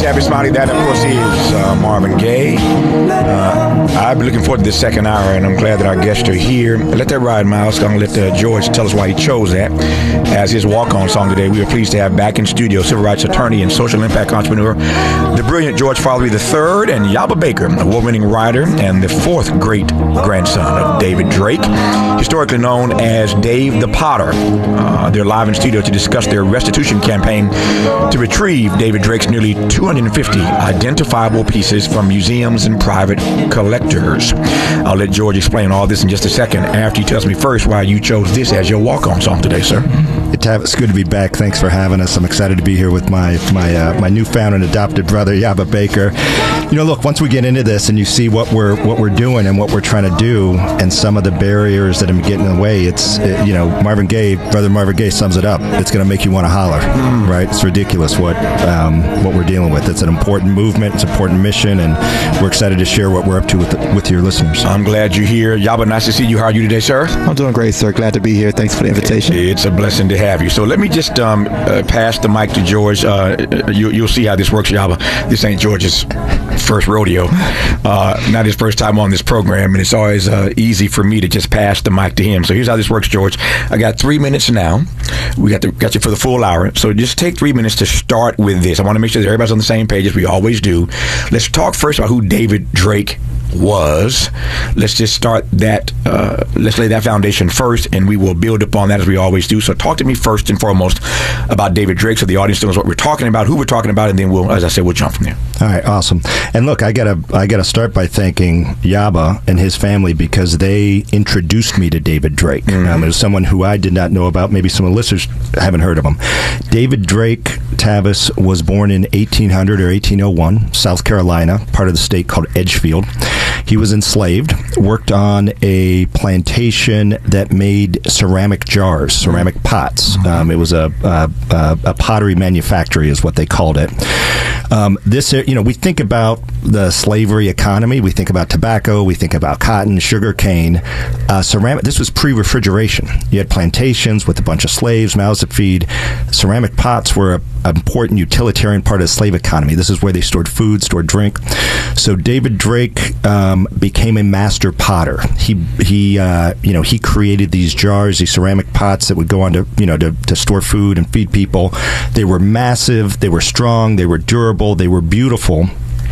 Happy Smiley. That, of course, is Marvin Gaye. I've been looking forward to this second hour, and I'm glad that our guests are here. Let that ride, Miles. I'm going to let George tell us why he chose that as his walk-on song today. We are pleased to have back in studio civil rights attorney and social impact entrepreneur, the brilliant George Farley III, and Yaba Baker, award-winning writer and the fourth great-grandson of David Drake, historically known as Dave the Potter. They're live in studio to discuss their restitution campaign to retrieve David Drake's nearly 250 identifiable pieces from museums and private collectors. I'll let George explain all this in just a second after he tells me first why you chose this as your walk-on song today, sir. It's good to be back. Thanks for having us. I'm excited to be here with my newfound and adopted brother, Yaba Baker. You know, look, once we get into this and you see what we're doing and what we're trying to do and some of the barriers that are getting in the way, Brother Marvin Gaye sums it up. It's going to make you want to holler, right? It's ridiculous what we're dealing with. It's an important movement. It's an important mission, and we're excited to share what we're up to with your listeners. I'm glad you're here. Yaba, nice to see you. How are you today, sir? I'm doing great, sir. Glad to be here. Thanks for the invitation. It's a blessing to have you. So let me just pass the mic to George. You'll see how this works, Yaba. This ain't George's first rodeo, not his first time on this program, and it's always easy for me to just pass the mic to him. So here's how this works, George. I got 3 minutes now. We got you for the full hour. So just take 3 minutes to start with this. I want to make sure that everybody's on the same page as we always do. Let's talk first about who David Drake was. Let's just start that. Let's lay that foundation first, and we will build upon that as we always do. So talk to me first and foremost about David Drake, so the audience knows what we're talking about, who we're talking about, and then we'll jump from there. All right, awesome. And look, I gotta start by thanking Yaba and his family because they introduced me to David Drake. It was someone who I did not know about. Maybe some of the listeners haven't heard of him. David Drake Tavis was born in 1800 or 1801, South Carolina, part of the state called Edgefield. He was enslaved, worked on a plantation that made ceramic jars, ceramic pots. It was a pottery manufactory is what they called it. We think about the slavery economy. We think about tobacco. We think about cotton, sugar cane. Ceramic. This was pre-refrigeration. You had plantations with a bunch of slaves, mouths to feed. Ceramic pots were an important utilitarian part of the slave economy. This is where they stored food, stored drink. So David Drake became a master potter. He created these jars, these ceramic pots that would go on to store food and feed people. They were massive. They were strong. They were durable. They were beautiful.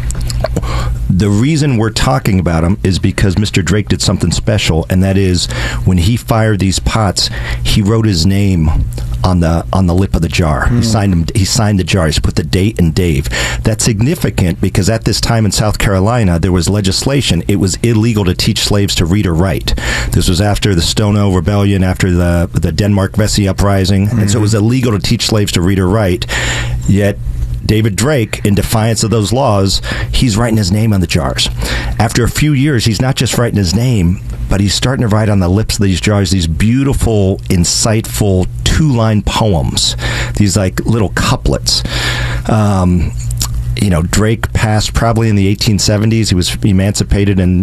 The reason we're talking about him is because Mr. Drake did something special, and that is when he fired these pots, he wrote his name on the lip of the jar. He signed the jar. He put the date and Dave. That's significant because at this time in South Carolina, there was legislation. It was illegal to teach slaves to read or write. This was after the Stono Rebellion, after the Denmark-Vesey Uprising, and so it was illegal to teach slaves to read or write. Yet David Drake, in defiance of those laws, he's writing his name on the jars. After a few years, he's not just writing his name, but he's starting to write on the lips of these jars these beautiful, insightful, two-line poems, these like little couplets. Drake passed probably in the 1870s. He was emancipated in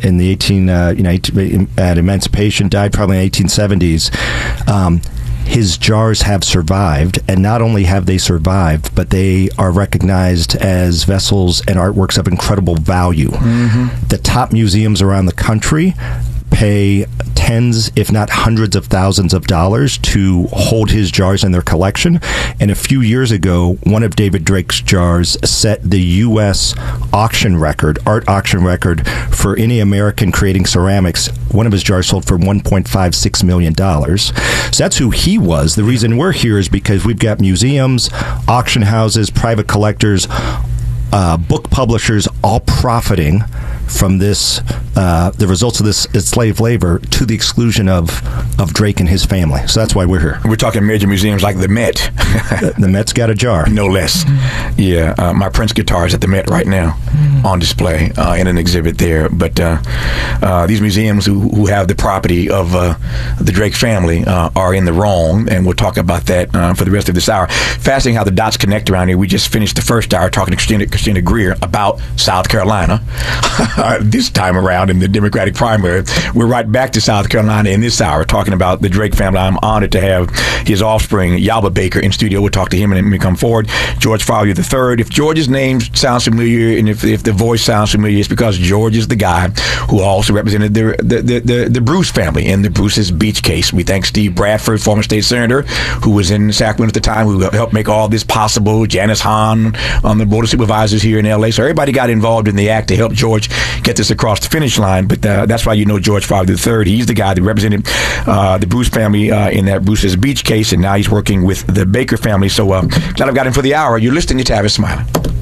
the at emancipation, died probably in the 1870s. His jars have survived, and not only have they survived, but they are recognized as vessels and artworks of incredible value. The top museums around the country pay tens, if not hundreds of thousands of dollars to hold his jars in their collection. And a few years ago, one of David Drake's jars set the U.S. art auction record for any American creating ceramics. One of his jars sold for $1.56 million. So that's who he was. The reason we're here is because we've got museums, auction houses, private collectors, book publishers all profiting from this, the results of this slave labor to the exclusion of Drake and his family. So that's why we're here. We're talking major museums like the Met. The Met's got a jar. No less. Yeah, my Prince guitar is at the Met right now on display in an exhibit there. But these museums who have the property of the Drake family are in the wrong, and we'll talk about that for the rest of this hour. Fascinating how the dots connect around here. We just finished the first hour talking to Christina Greer about South Carolina. This time around in the Democratic primary, we're right back to South Carolina in this hour talking about the Drake family. I'm honored to have his offspring, Yaba Baker, in studio. We'll talk to him and we come forward. George Farley III, III. If George's name sounds familiar and if the voice sounds familiar, it's because George is the guy who also represented the Bruce family in the Bruce's Beach case. We thank Steve Bradford, former state senator, who was in Sacramento at the time, who helped make all this possible. Janice Hahn on the Board of Supervisors here in L.A. So everybody got involved in the act to help George get this across the finish line. But that's why you know George Farley III. He's the guy that represented the Bruce family in that Bruce's Beach case, and now he's working with the Baker family. So glad I've got him for the hour. You're listening to Tavis Smiley.